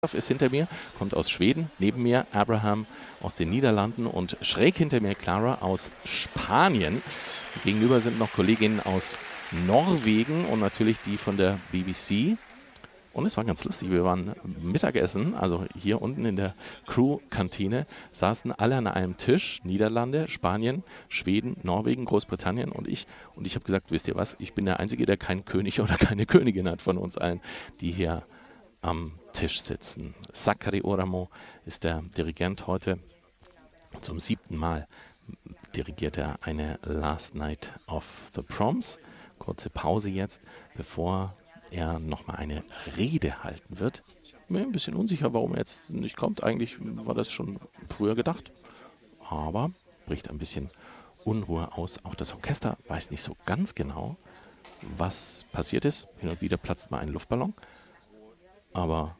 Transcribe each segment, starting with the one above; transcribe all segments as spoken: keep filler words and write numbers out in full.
ist hinter mir, kommt aus Schweden, neben mir Abraham aus den Niederlanden und schräg hinter mir Clara aus Spanien. Gegenüber sind noch Kolleginnen aus Norwegen und natürlich die von der B B C. Und es war ganz lustig, wir waren Mittagessen, also hier unten in der Crew-Kantine, saßen alle an einem Tisch, Niederlande, Spanien, Schweden, Norwegen, Großbritannien und ich. Und ich habe gesagt, wisst ihr was, ich bin der Einzige, der keinen König oder keine Königin hat von uns allen, die hier am Tisch sitzen. Sakari Oramo ist der Dirigent heute. Zum siebten Mal dirigiert er eine Last Night of the Proms. Kurze Pause jetzt, bevor er nochmal eine Rede halten wird. Ich bin mir ein bisschen unsicher, warum er jetzt nicht kommt. Eigentlich war das schon früher gedacht. Aber bricht ein bisschen Unruhe aus. Auch das Orchester weiß nicht so ganz genau, was passiert ist. Hin und wieder platzt mal ein Luftballon. Aber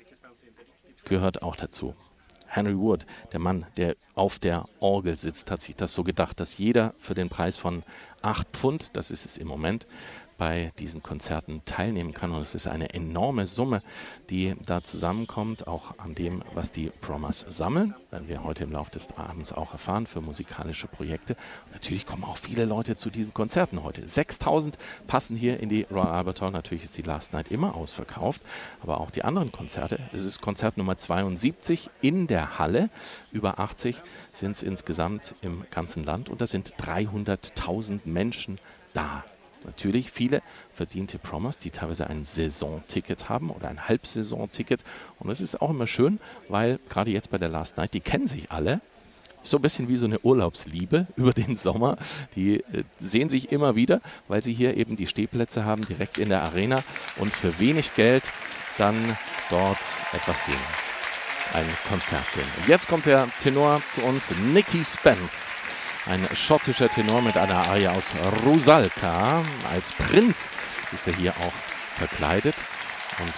gehört auch dazu. Henry Wood, der Mann, der auf der Orgel sitzt, hat sich das so gedacht, dass jeder für den Preis von acht Pfund, das ist es im Moment, bei diesen Konzerten teilnehmen kann. Und es ist eine enorme Summe, die da zusammenkommt, auch an dem, was die Promers sammeln. Werden wir heute im Laufe des Abends auch erfahren für musikalische Projekte. Und natürlich kommen auch viele Leute zu diesen Konzerten heute. sechstausend passen hier in die Royal Albert Hall. Natürlich ist die Last Night immer ausverkauft, aber auch die anderen Konzerte. Es ist Konzert Nummer zweiundsiebzig in der Halle. Über achtzig sind es insgesamt im ganzen Land und da sind dreihunderttausend Menschen da. Natürlich viele verdiente Promers, die teilweise ein Saisonticket haben oder ein Halbsaisonticket. Und das ist auch immer schön, weil gerade jetzt bei der Last Night, die kennen sich alle. So ein bisschen wie so eine Urlaubsliebe über den Sommer. Die äh, sehen sich immer wieder, weil sie hier eben die Stehplätze haben, direkt in der Arena und für wenig Geld dann dort etwas sehen. Ein Konzert sehen. Und jetzt kommt der Tenor zu uns, Nicky Spence. Ein schottischer Tenor mit einer Arie aus Rusalka. Als Prinz ist er hier auch verkleidet und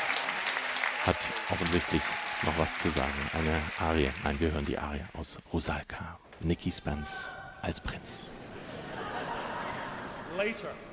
hat offensichtlich noch was zu sagen. Eine Arie, nein, wir hören die Arie aus Rusalka. Nicky Spence als Prinz. Later.